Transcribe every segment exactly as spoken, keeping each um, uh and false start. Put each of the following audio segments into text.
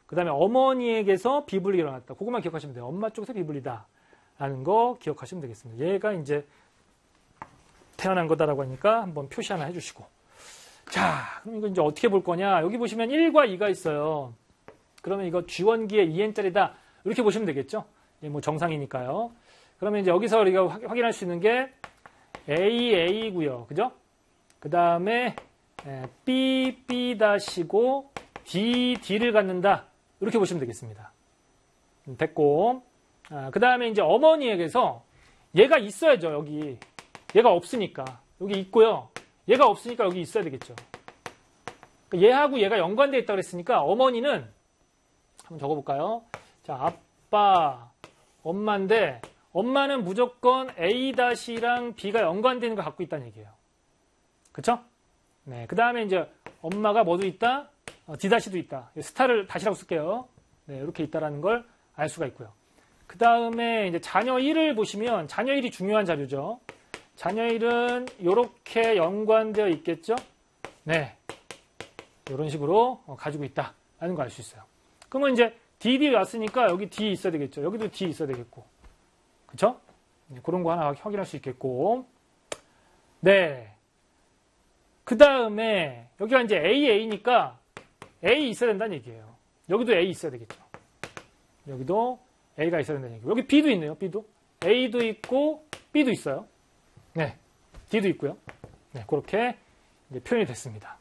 그 다음에 어머니에게서 비분리가 일어났다. 그것만 기억하시면 돼요. 엄마 쪽에서 비분리다. 라는 거 기억하시면 되겠습니다. 얘가 이제 태어난 거다라고 하니까 한번 표시 하나 해주시고. 자, 그럼 이거 이제 어떻게 볼 거냐. 여기 보시면 일과 이가 있어요. 그러면 이거 쥐원기의 이엔짜리다. 이렇게 보시면 되겠죠. 뭐 정상이니까요. 그러면 이제 여기서 우리가 확인할 수 있는 게 에이, 에이고요. 그죠? 그 다음에 B, B-고 D, D를 갖는다. 이렇게 보시면 되겠습니다. 됐고. 아, 그 다음에 이제 어머니에게서 얘가 있어야죠. 여기. 얘가 없으니까. 여기 있고요. 얘가 없으니까 여기 있어야 되겠죠. 얘하고 얘가 연관되어 있다고 그랬으니까 어머니는 한번 적어볼까요? 자, 아빠, 엄마인데 엄마는 무조건 A-랑 B가 연관되는 걸 갖고 있다는 얘기예요. 그쵸? 네. 그 다음에 이제 엄마가 뭐도 있다? 어, D-도 있다. 스타를 다시라고 쓸게요. 네. 이렇게 있다라는 걸 알 수가 있고요. 그 다음에 이제 자녀 일을 보시면 자녀 일이 중요한 자료죠. 자녀 일은 이렇게 연관되어 있겠죠? 네. 이런 식으로 가지고 있다라는 걸 알 수 있어요. 그러면 이제 디, D 왔으니까 여기 D 있어야 되겠죠. 여기도 D 있어야 되겠고. 그쵸? 네, 그런 거 하나 확인할 수 있겠고. 네. 그 다음에 여기가 이제 에이, A니까 A 있어야 된다는 얘기예요. 여기도 A 있어야 되겠죠. 여기도 A가 있어야 된다는 얘기고. 여기 B도 있네요. B도. A도 있고 B도 있어요. 네. D도 있고요. 네. 그렇게 이제 표현이 됐습니다.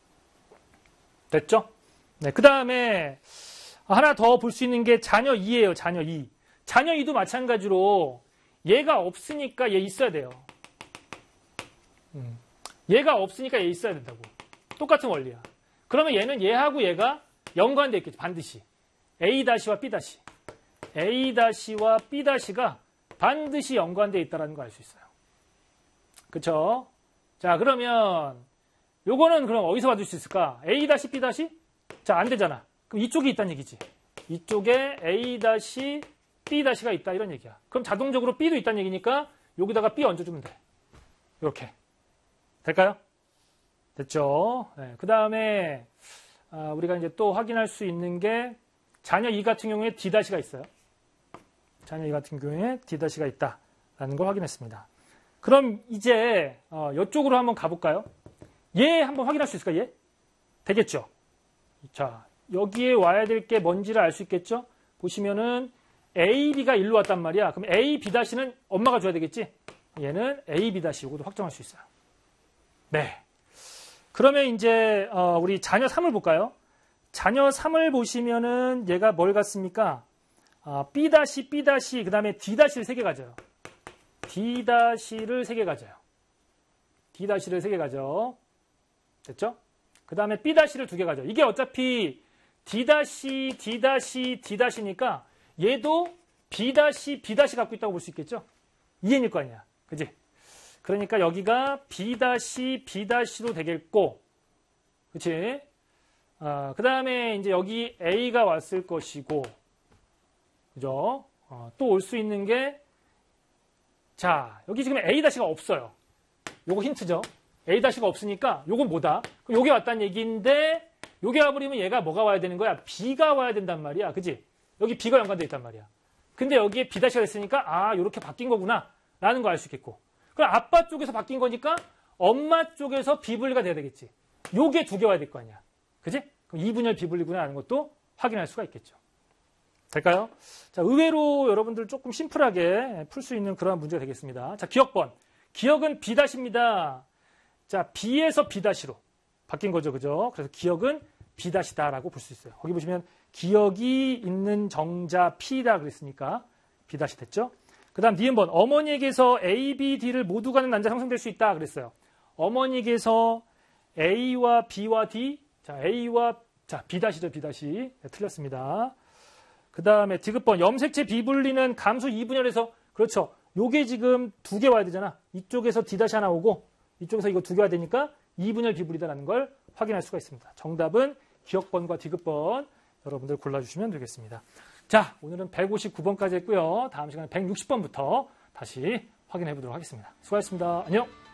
됐죠? 네. 그 다음에 하나 더 볼 수 있는 게 자녀 이예요. 자녀 이. 자녀 이도 마찬가지로 얘가 없으니까 얘 있어야 돼요. 음. 얘가 없으니까 얘 있어야 된다고. 똑같은 원리야. 그러면 얘는 얘하고 얘가 연관되어 있겠죠. 반드시. A-와 B-. A-와 B-가 반드시 연관되어 있다는 걸 알 수 있어요. 그쵸? 자, 그러면 요거는 그럼 어디서 받을 수 있을까? A-, B-? 자, 안 되잖아. 그럼 이쪽에 있다는 얘기지. 이쪽에 A-, B-가 있다 이런 얘기야. 그럼 자동적으로 B도 있다는 얘기니까 여기다가 B 얹어주면 돼. 이렇게. 될까요? 됐죠? 네, 그 다음에 아, 우리가 이제 또 확인할 수 있는 게 자녀 이 같은 경우에 D-가 있어요. 자녀 이 같은 경우에 D-가 있다라는 걸 확인했습니다. 그럼 이제 어, 이쪽으로 한번 가볼까요? 얘 한번 확인할 수 있을까요? 얘? 되겠죠? 자, 여기에 와야 될 게 뭔지를 알 수 있겠죠? 보시면은 A, B가 일로 왔단 말이야. 그럼 A, B-는 엄마가 줘야 되겠지? 얘는 A, B- 요것도 확정할 수 있어요. 네. 그러면 이제 어, 우리 자녀 삼을 볼까요? 자녀 삼을 보시면은 얘가 뭘 갖습니까? 어, B-, B-, 그 다음에 D-를 세 개 가져요. D-를 세 개 가져요. D-를 세 개 가져. 됐죠? 그 다음에 B-를 두 개 가져. 이게 어차피 D-, D-, D-니까 얘도 B-, B- 갖고 있다고 볼 수 있겠죠? 이엔일 거 아니야. 그지? 그러니까 여기가 B-, B-로 되겠고, 그치? 어, 그 다음에 이제 여기 A가 왔을 것이고, 그죠? 어, 또 올 수 있는 게, 자, 여기 지금 A-가 없어요. 요거 힌트죠? A-가 없으니까 요건 뭐다? 요게 왔다는 얘기인데, 요게 와버리면 얘가 뭐가 와야 되는 거야? B가 와야 된단 말이야. 그지? 여기 B가 연관되어 있단 말이야. 근데 여기에 B-가 있으니까, 아, 요렇게 바뀐 거구나. 라는 거 알 수 있겠고. 그럼 아빠 쪽에서 바뀐 거니까 엄마 쪽에서 비분리가 돼야 되겠지. 요게 두 개 와야 될 거 아니야. 그지? 그럼 이분열 비분리구나 하는 것도 확인할 수가 있겠죠. 될까요? 자, 의외로 여러분들 조금 심플하게 풀 수 있는 그러한 문제가 되겠습니다. 자, 기억번. 기억은 B-입니다. 자, B에서 B-로 바뀐 거죠. 그죠? 그래서 기억은 B-다라고 볼 수 있어요. 거기 보시면 기억이 있는 정자 P다 그랬으니까 B- 됐죠? 그 다음 니은번. 어머니에게서 A, B, D를 모두 가는 난자 형성될 수 있다 그랬어요. 어머니에게서 A와 B와 D. 자, A와, 자, B-죠, B-. 네, 틀렸습니다. 그 다음에 디귿번. 염색체 비분리는 감수 이분열에서, 그렇죠. 요게 지금 두 개 와야 되잖아. 이쪽에서 D- 하나 오고, 이쪽에서 이거 두 개 와야 되니까 이분열 비분리다라는 걸 확인할 수가 있습니다. 정답은 기억번과 디귿번 여러분들 골라주시면 되겠습니다. 자, 오늘은 백오십구 번까지 했고요. 다음 시간에 백육십 번부터 다시 확인해 보도록 하겠습니다. 수고하셨습니다. 안녕!